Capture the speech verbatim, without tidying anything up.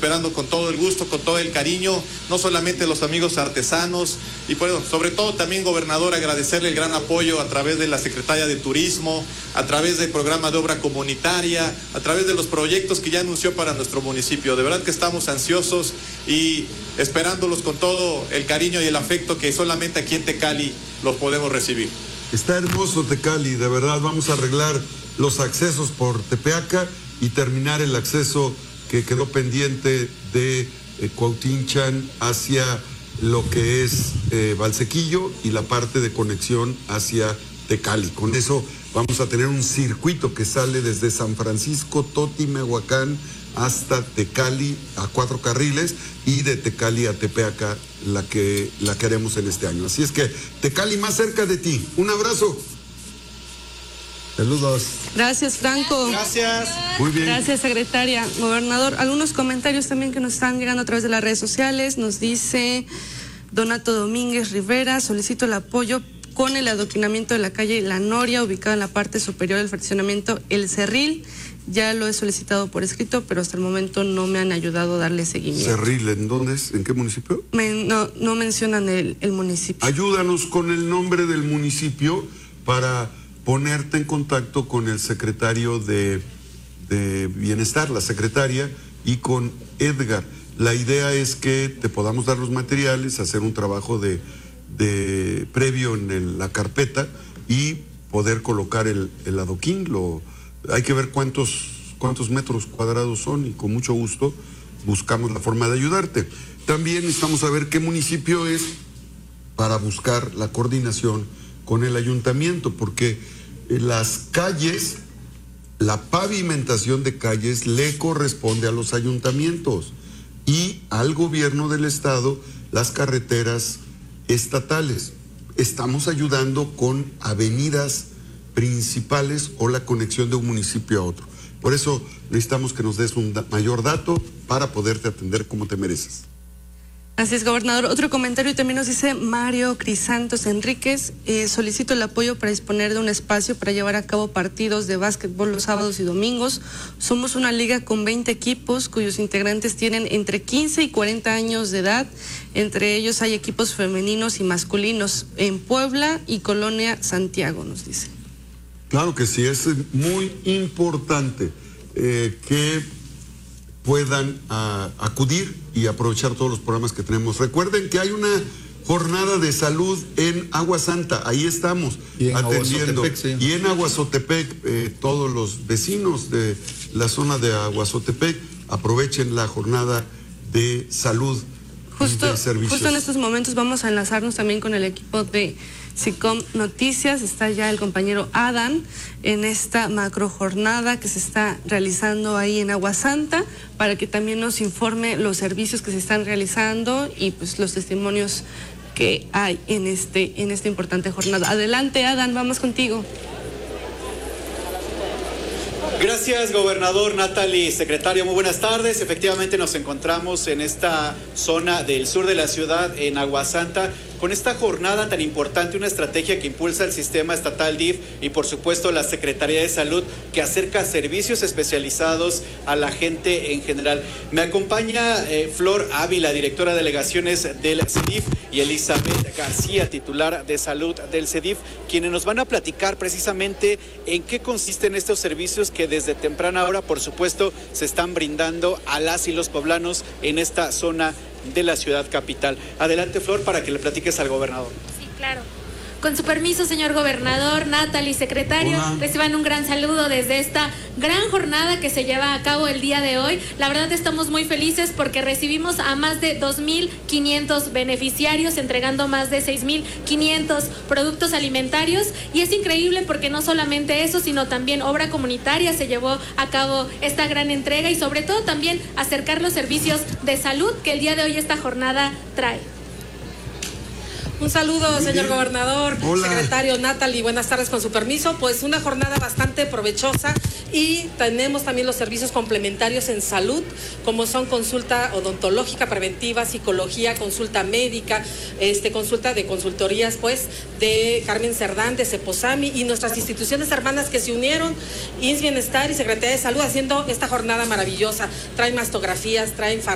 esperando con todo el gusto, con todo el cariño, no solamente los amigos artesanos, y bueno, sobre todo también, gobernador, agradecerle el gran apoyo a través de la Secretaría de Turismo, a través del programa de obra comunitaria, a través de los proyectos que ya anunció para nuestro municipio. De verdad que estamos ansiosos y esperándolos con todo el cariño y el afecto que solamente aquí en Tecali los podemos recibir. Está hermoso Tecali, de verdad. Vamos a arreglar los accesos por Tepeaca y terminar el acceso que quedó pendiente de eh, Cuautinchan hacia lo que es eh, Valsequillo y la parte de conexión hacia Tecali. Con eso vamos a tener un circuito que sale desde San Francisco, Toti, Mehuacán, hasta Tecali a cuatro carriles, y de Tecali a Tepeaca la que, la que haremos en este año. Así es que Tecali más cerca de ti. Un abrazo. Saludos. Gracias, Franco. Gracias. Muy bien. Gracias, secretaria. Gobernador, algunos comentarios también que nos están llegando a través de las redes sociales. Nos dice Donato Domínguez Rivera: solicito el apoyo con el adoquinamiento de la calle La Noria, ubicada en la parte superior del fraccionamiento El Cerril. Ya lo he solicitado por escrito, pero hasta el momento no me han ayudado a darle seguimiento. Cerril, ¿en dónde es? ¿En qué municipio? Me, no, no mencionan el, el municipio. Ayúdanos con el nombre del municipio para ponerte en contacto con el secretario de, de Bienestar, la secretaria, y con Edgar. La idea es que te podamos dar los materiales, hacer un trabajo de, de previo en el, la carpeta, y poder colocar el, el adoquín. Lo, hay que ver cuántos, cuántos metros cuadrados son, y con mucho gusto buscamos la forma de ayudarte. También necesitamos saber qué municipio es para buscar la coordinación con el ayuntamiento, porque las calles, la pavimentación de calles le corresponde a los ayuntamientos, y al gobierno del estado las carreteras estatales. Estamos ayudando con avenidas principales o la conexión de un municipio a otro. Por eso necesitamos que nos des un da- mayor dato para poderte atender como te mereces. Así es, gobernador. Otro comentario también nos dice Mario Crisantos Enríquez: eh, solicito el apoyo para disponer de un espacio para llevar a cabo partidos de básquetbol los sábados y domingos. Somos una liga con veinte equipos cuyos integrantes tienen entre quince y cuarenta años de edad. Entre ellos hay equipos femeninos y masculinos en Puebla y Colonia Santiago, nos dice. Claro que sí, es muy importante eh, que puedan a, acudir y aprovechar todos los programas que tenemos. Recuerden que hay una jornada de salud en Agua Santa, ahí estamos y en atendiendo. Aguazotepec, sí. Y en Aguazotepec, eh, todos los vecinos de la zona de Aguazotepec aprovechen la jornada de salud. Justo, de servicios. justo en estos momentos vamos a enlazarnos también con el equipo de SICOM Noticias. Está ya el compañero Adán en esta macro jornada que se está realizando ahí en Agua Santa, para que también nos informe los servicios que se están realizando y pues los testimonios que hay en este en esta importante jornada. Adelante, Adán, vamos contigo. Gracias, gobernador. Natalie, secretario, muy buenas tardes. Efectivamente nos encontramos en esta zona del sur de la ciudad, en Agua Santa, con esta jornada tan importante, una estrategia que impulsa el sistema estatal D I F y por supuesto la Secretaría de Salud, que acerca servicios especializados a la gente en general. Me acompaña eh, Flor Ávila, directora de delegaciones del C E D I F, y Elizabeth García, titular de salud del C E D I F, quienes nos van a platicar precisamente en qué consisten estos servicios que desde temprana hora, por supuesto, se están brindando a las y los poblanos en esta zona de la ciudad capital. Adelante, Flor, para que le platiques al gobernador. Sí, claro. Con su permiso, señor gobernador, Natalie, secretario, Hola. reciban un gran saludo desde esta gran jornada que se lleva a cabo el día de hoy. La verdad estamos muy felices porque recibimos a más de dos mil quinientos beneficiarios, entregando más de seis mil quinientos productos alimentarios, y es increíble porque no solamente eso, sino también obra comunitaria se llevó a cabo esta gran entrega, y sobre todo también acercar los servicios de salud que el día de hoy esta jornada trae. Un saludo, señor gobernador, Hola. secretario Natalie, buenas tardes, con su permiso. Pues una jornada bastante provechosa, y tenemos también los servicios complementarios en salud, como son consulta odontológica preventiva, psicología, consulta médica, este consulta de consultorías, pues, de Carmen Cerdán, de Ceposami, y nuestras instituciones hermanas que se unieron, I M S S Bienestar y Secretaría de Salud, haciendo esta jornada maravillosa. Traen mastografías, traen